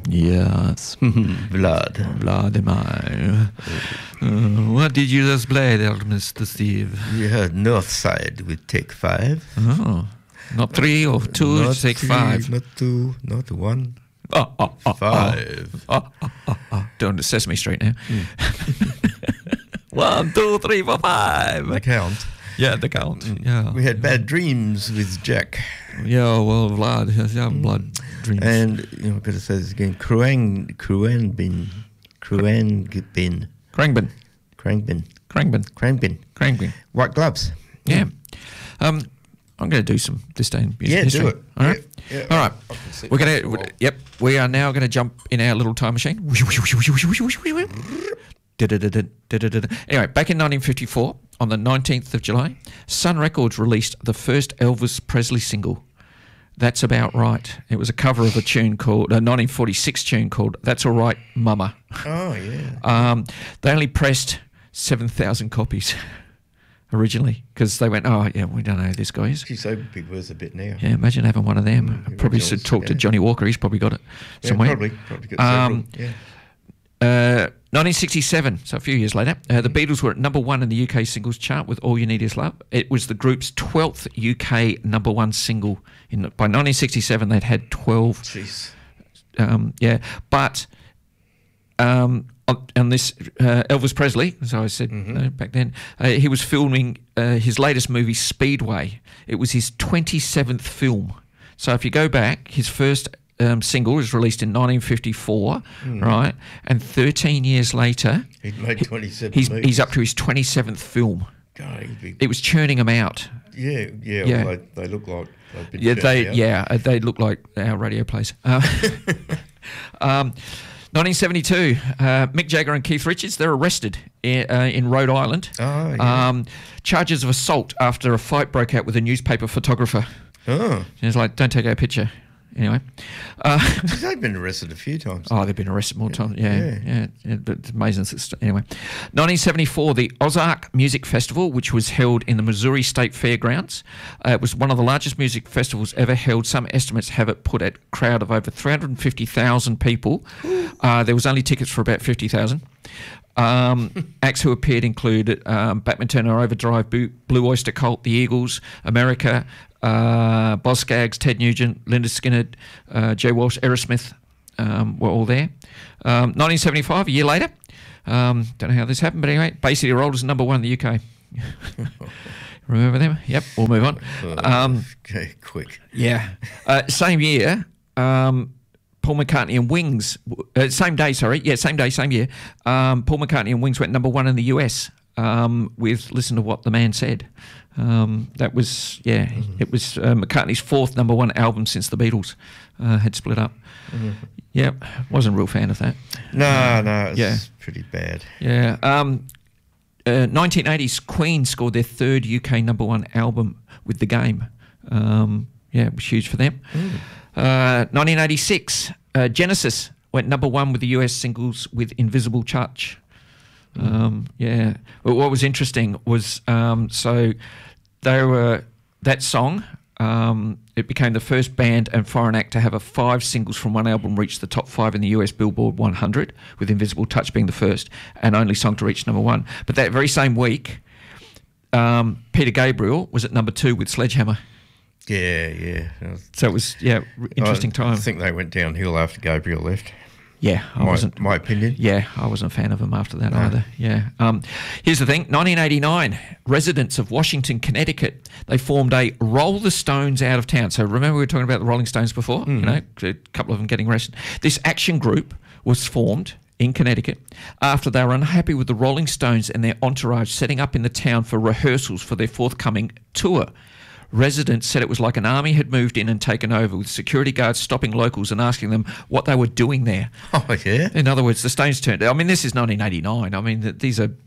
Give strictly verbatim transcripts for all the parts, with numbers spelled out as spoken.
Yes. Blood. Vladimir. Uh, what did you just play there, Mister Steve? You heard North Side with Take Five. Oh, not three or two, Not take three, five. Not two, not one. Oh, oh, oh, Five. Oh, oh, oh, oh, oh. Doing the Sesame Street now. One, two, three, four, five. The count. Yeah, the count. Yeah. We had Bad Dreams with Jack. Yeah, well, Vlad. Yeah, blood dreams. And, you know, I've got to say this again, Kruang, Kruangbin. Kruangbin. Krangbin. Krangbin. Krangbin. Krangbin. Krangbin. White gloves. Yeah. Um, I'm going to do some this day in music Yeah, history. do it. All right. Yeah, yeah. All right. I can sit We're down going for a while. to. Yep. We are now going to jump in our little time machine. Anyway, back in nineteen fifty-four, on the nineteenth of July, Sun Records released the first Elvis Presley single. That's About Right. It was a cover of a tune called a nineteen forty-six tune called "That's All Right, Mama." Oh, yeah. Um, they only pressed seven thousand copies originally because they went, "Oh yeah, we don't know who this guy is." She's so big worth a bit now. Yeah, imagine having one of them. Mm, I probably should originals, talk to yeah. Johnny Walker. He's probably got it Yeah, somewhere. probably. Probably got Um, several. Yeah. Uh, nineteen sixty-seven, so a few years later, uh, the Beatles were at number one in the U K singles chart with All You Need Is Love. It was the group's twelfth U K number one single. In By nineteen sixty-seven, they'd had twelve. Jeez. Um, yeah, but um, on, on this, uh, Elvis Presley, as I said Mm-hmm. uh, back then, uh, he was filming uh, his latest movie, Speedway. It was his twenty-seventh film. So if you go back, his first um, single was released in nineteen fifty-four, Mm. right? And thirteen years later, He'd made twenty-seven he's movies. he's up to his twenty-seventh film. God, he'd be... It was churning him out. Yeah, yeah. Yeah. Well, they, they look like they've been Yeah, churned they out. yeah uh, they look like our radio plays. Uh, um, nineteen seventy-two, uh, Mick Jagger and Keith Richards, they're arrested in, uh, in Rhode Island. Oh, yeah. Um, charges of assault after a fight broke out with a newspaper photographer. Oh. He was like, "Don't take our picture." Anyway. Uh, They've been arrested a few times. Oh, they've been arrested more times. Yeah, yeah, Yeah. yeah, but it's amazing. Anyway, nineteen seventy-four, the Ozark Music Festival, which was held in the Missouri State Fairgrounds, uh, it was one of the largest music festivals ever held. Some estimates have it put at a crowd of over three hundred fifty thousand people. Uh, there was only tickets for about fifty thousand. Um, acts who appeared included um, Batman Turner Overdrive, Blue, Blue Oyster Cult, The Eagles, America, uh, Boz Scaggs, Ted Nugent, Lynyrd Skynyrd, uh, Jay Walsh, Aerosmith um, were all there. Um, nineteen seventy-five, a year later, um, don't know how this happened, but anyway, basically rolled as number one in the U K. Remember them? Yep, we'll move on. Um, Okay, quick. yeah. Uh, same year, um, Paul McCartney and Wings, uh, same day, sorry, yeah, same day, same year, um, Paul McCartney and Wings went number one in the U S um, with Listen to What the Man Said. Um, that was, yeah, mm-hmm. it was uh, McCartney's fourth number one album since the Beatles uh, had split up. Mm-hmm. Yeah, wasn't a real fan of that. No, no, it's yeah. pretty bad. Yeah. Um, uh, nineteen eighties, Queen scored their third U K number one album with The Game. Um, yeah, it was huge for them. Mm. Uh, nineteen eighty-six, uh, Genesis went number one with the U S singles with Invisible Touch. Mm. Um, yeah. But what was interesting was, um, so they were, that song, um, it became the first band and foreign act to have a five singles from one album reach the top five in the U S Billboard one hundred, with Invisible Touch being the first and only song to reach number one. But that very same week, um, Peter Gabriel was at number two with Sledgehammer. Yeah, yeah. So it was, yeah, interesting I time. I think they went downhill after Gabriel left. Yeah, I my, wasn't. My opinion. Yeah, I wasn't a fan of him after that no. either. Yeah. Um, here's the thing: nineteen eighty-nine, residents of Washington, Connecticut, they formed a Roll the Stones out of town. So remember we were talking about the Rolling Stones before. Mm. You know, a couple of them getting arrested. This action group was formed in Connecticut after they were unhappy with the Rolling Stones and their entourage setting up in the town for rehearsals for their forthcoming tour. Residents said it was like an army had moved in and taken over, with security guards stopping locals and asking them what they were doing there. Oh, yeah? In other words, the Stones turned... I mean, this is nineteen eighty-nine. I mean, these are...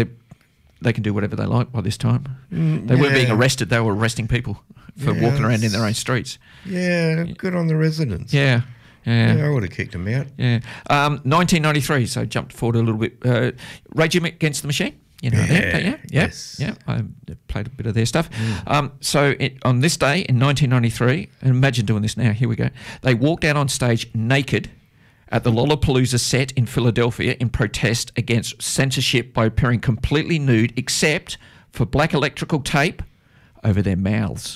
They can do whatever they like by this time. Mm, they yeah. weren't being arrested. They were arresting people for yeah, walking around in their own streets. Yeah, good on the residents. Yeah. Yeah. yeah, I would have kicked them out. Yeah. Um, nineteen ninety-three, so jumped forward a little bit. Uh, Rage Against the Machine. You know, yeah, that, yeah, yeah, yes. yeah. I played a bit of their stuff. Mm. Um, so it, on this day in nineteen ninety-three, and imagine doing this now. Here we go. They walked out on stage naked at the Lollapalooza set in Philadelphia in protest against censorship by appearing completely nude except for black electrical tape over their mouths.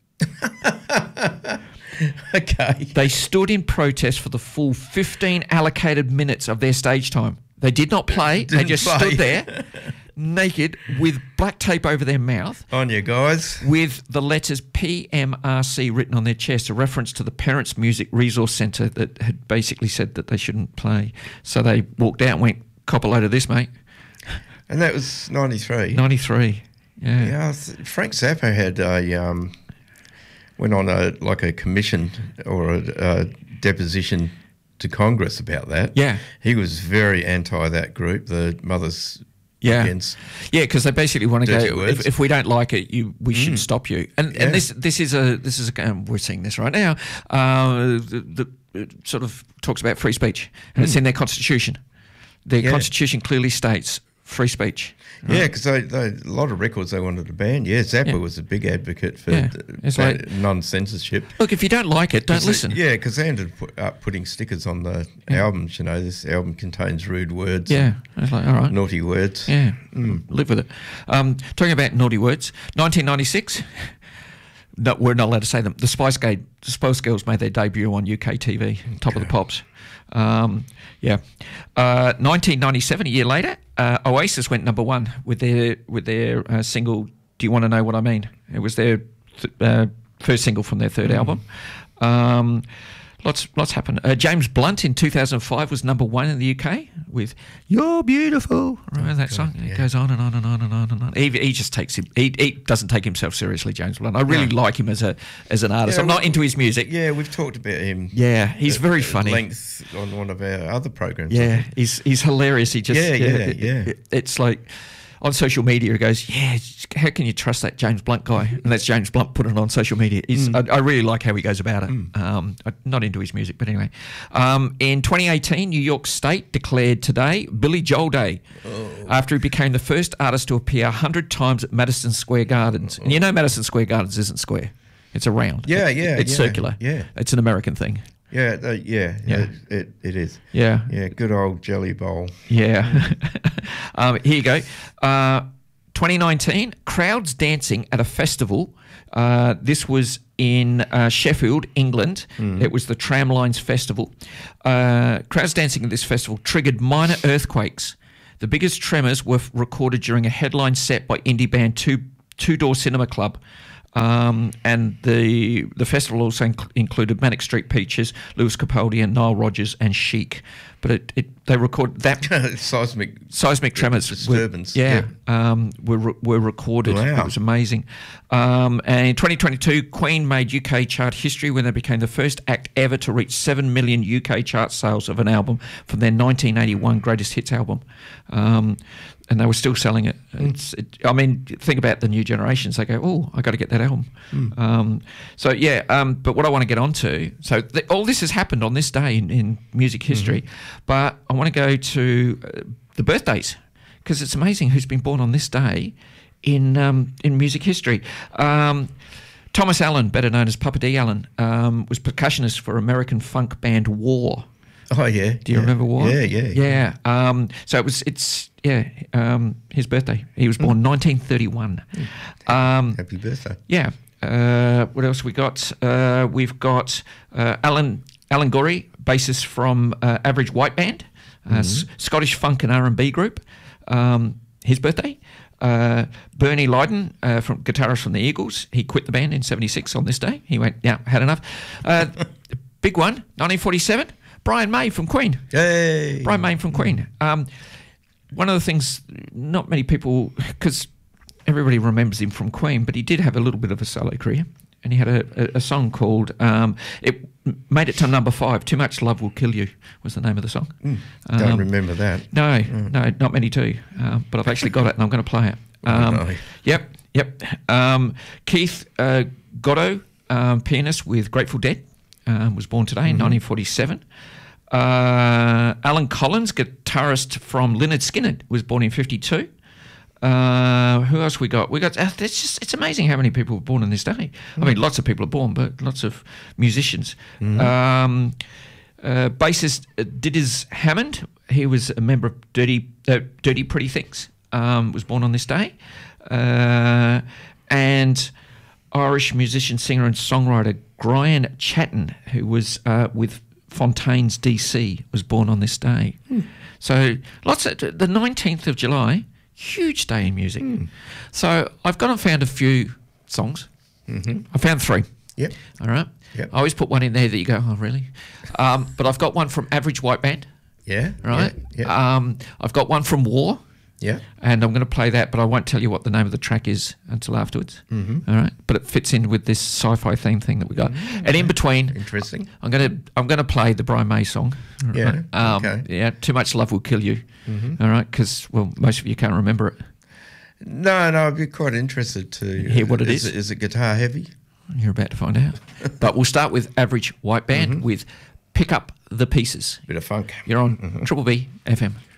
Okay. They stood in protest for the full fifteen allocated minutes of their stage time. They did not play. Didn't they just play. stood there naked with black tape over their mouth On you guys. with the letters P M R C written on their chest, a reference to the Parents Music Resource Centre that had basically said that they shouldn't play. So they walked out and went, cop a load of this, mate. And that was ninety-three. ninety-three. Yeah. Yeah, I th- Frank Zappa had a um, went on a like a commission or a, a deposition to Congress about that. Yeah. He was very anti that group, the Mothers Yeah, Against yeah, because they basically want to Dirty go. words. If, if we don't like it, you we should stop you. And Yeah. and this this is a this is a um, we're seeing this right now. Uh, the, the it sort of talks about free speech, and it's in their constitution. Their Yeah. constitution clearly states free speech. Yeah, because they, they, a lot of records they wanted to ban. Yeah, Zappa Yeah. was a big advocate for Yeah. d- It's ban- like- non-censorship. Look, if you don't like it, don't 'Cause listen. They, yeah, because they ended put, up putting stickers on the albums. You know, this album contains rude words, Yeah, it's like all right. naughty words. Yeah, live with it. Um, talking about naughty words, nineteen ninety-six. No, we're not allowed to say them. The Spice, Ga- the Spice Girls made their debut on U K T V, Top of the Pops. Um, yeah, uh, nineteen ninety-seven. A year later, uh, Oasis went number one with their with their uh, single. Do you want to know what I mean? It was their th- uh, first single from their third album. Um, lots lots happened. Uh, James Blunt in two thousand five was number one in the U K with "You're Beautiful." Remember that song? It yeah. goes on and on and on and on and on. He, he just takes him. He, he doesn't take himself seriously, James Blunt. I really No. like him as a as an artist. Yeah, I'm not we- into his music. Yeah, we've talked about him. Yeah, he's at- very at funny. Length on one of our other programs. Yeah, he's he's hilarious. He just Yeah, yeah, it- yeah. it- it's like on social media, he goes, "Yeah, how can you trust that James Blunt guy?" And that's James Blunt put it on social media. He's, Mm. I, I really like how he goes about it. Um, I'm not into his music, but anyway. Um, in twenty eighteen, New York State declared today Billy Joel Day Oh. after he became the first artist to appear one hundred times at Madison Square Gardens. And you know Madison Square Gardens isn't square. It's a round. Yeah, It- yeah, It's yeah, circular. yeah. It's an American thing. Yeah, uh, yeah, Yeah. It, it, it is. Yeah. Yeah, good old jelly bowl. Yeah. um, here you go. Uh, twenty nineteen, crowds dancing at a festival. Uh, this was in uh, Sheffield, England. It was the Tramlines Festival. Uh, crowds dancing at this festival triggered minor earthquakes. The biggest tremors were f- recorded during a headline set by indie band Two Two Door Cinema Club. Um, and the the festival also inc- included Manic Street Preachers, Lewis Capaldi, and Nile Rodgers and Chic. But it, it they record that Seismic. seismic tremors, Disturbance, were, yeah, Um, were re- were recorded. Wow. It was amazing. Um, and in twenty twenty-two, Queen made U K chart history when they became the first act ever to reach seven million U K chart sales of an album from their nineteen eighty-one greatest hits album. Um, and they were still selling it. It's, it. I mean, think about the new generations. They go, "Oh, I got to get that album." Um, so yeah. Um, but what I want to get onto, so th- all this has happened on this day in, in music history, but I want to go to uh, the birthdays because it's amazing who's been born on this day in um, in music history. Um, Thomas Allen, better known as Papa D. Allen, um, was percussionist for American funk band War. Oh yeah. Do you yeah. remember War? Yeah, yeah, yeah. Um, so it was. It's yeah. Um, his birthday. He was born nineteen thirty-one. Um, Happy birthday. yeah. Uh, what else we got? Uh, we've got uh, Alan Alan Gorey, bassist from uh, Average White Band, uh, S- Scottish funk and R and B group. Um, his birthday. Uh, Bernie Lydon, uh, from guitarist from the Eagles, he quit the band in seventy-six on this day. He went, yeah, had enough. Uh, big one, nineteen forty-seven. Brian May from Queen. Yay. Brian May from Queen. Um, one of the things, not many people, because everybody remembers him from Queen, but he did have a little bit of a solo career, and he had a, a, a song called, um, it made it to number five, Too Much Love Will Kill You was the name of the song. Don't Um, remember that. No, no, not many do, um, but I've actually got it and I'm going to play it. Um, no. Yep, yep. Um, Keith uh, Goddo, um, pianist with Grateful Dead, um, was born today in nineteen forty-seven. Uh, Alan Collins, guitarist from Lynyrd Skynyrd, was born in fifty-two. Uh, who else we got? We got. Uh, it's just it's amazing how many people were born on this day. I mean, lots of people are born, but lots of musicians. Um, Uh, bassist uh, Didders Hammond. He was a member of Dirty uh, Dirty Pretty Things. Um, was born on this day. Uh, and Irish musician, singer and songwriter Brian Chatton, who was uh, with Fontaine's D C, was born on this day. Mm. So lots of, the nineteenth of July, huge day in music. Mm. So I've gone and found a few songs. Mm-hmm. I found three. Yep. All right. Yep. I always put one in there that you go, oh, really? Um, but I've got one from Average White Band. Yeah. Right. Yeah. yeah. Um, I've got one from War. Yeah. And I'm going to play that, but I won't tell you what the name of the track is until afterwards. Mm-hmm. All right. But it fits in with this sci-fi theme thing that we got. Mm-hmm. And in between, interesting. I'm going to I'm going to play the Brian May song. Yeah. Right? Um, okay. Yeah. Too Much Love Will Kill You. Mm-hmm. All right. Because well, most of you can't remember it. No, no. I'd be quite interested to hear what it is. is. It, is it guitar heavy? You're about to find out. But we'll start with Average White Band mm-hmm. with Pick Up the Pieces. Bit of funk. You're on mm-hmm. Triple B F M.